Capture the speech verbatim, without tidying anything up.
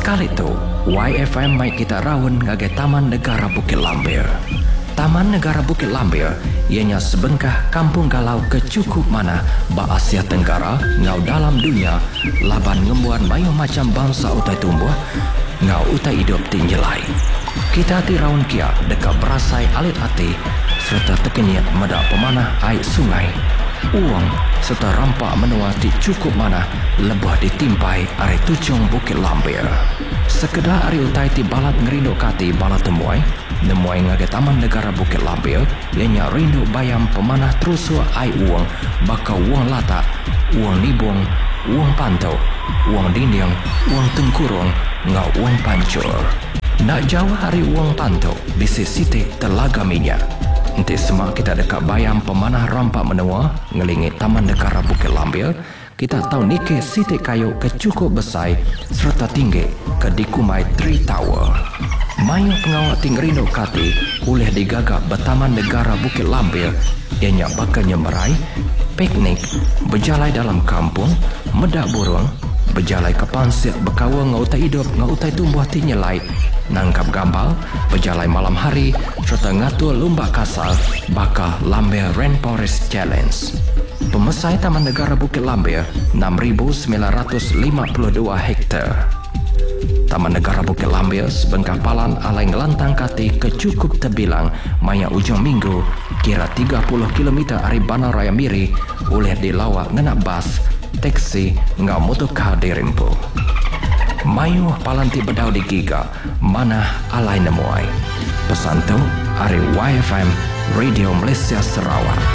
Sekali tu, Y F M mai kita rawon ngage Taman Negara Bukit Lambir. Taman Negara Bukit Lambir ianya sebengkah kampung galau kecukup mana ba Asia Tenggara ngau dalam dunia laban ngembuan mayu macam bangsa utai tumbuh ngau utai hidup tinjelai. Kita hati raun kia dekat berasai alit hati serta tekenyat medak pemanah air sungai. Uang serta rampak menua di cukup mana lebah ditimpai ari tucung Bukit Lambir. Sekedar ari utai ti balat ngerindu kati balat temuai, nemuai ngage Taman Negara Bukit Lambir, ianya rindu bayam pemanah terusu ai uang, baka uang latak, uang nibung, uang pantau, uang dinding, uang tengkurung, ngau uang pancur. Nak jauh hari uang pantau, bisi sitik telaga minyak. Nanti semua kita dekat bayam pemanah rampak menua ngelingi Taman Negara Bukit Lambir, kita tahu nike sitik kayu kecukup besar serta tinggi ke dikumai Tree Tower. Mayu pengawak tinggerindo kati oleh digagap bertaman Negara Bukit Lambir ianya bakal nyemerai, piknik, berjalai dalam kampung, medak burung, berjalai ke pansir berkawa ngautai hidup ngautai tumbuh tinyelai, nangkap gambal, berjalai malam hari serta ngatur lomba kasar bakal Lambir Rainforest Challenge. Pemesai Taman Negara Bukit Lambir enam ribu sembilan ratus lima puluh dua hektar. Taman Negara Bukit Lambir sebengkah palan alai ngelantang kati kecukup terbilang maya ujung minggu kira tiga puluh kilometer dari Bandar Raya Miri oleh dilawak ngenak bas, teksi, ngau motorkar di Rimpu. Mayu palanti bedau di giga mana alai nemuai. Pesan tu, ari Y F M Radio Malaysia Sarawak.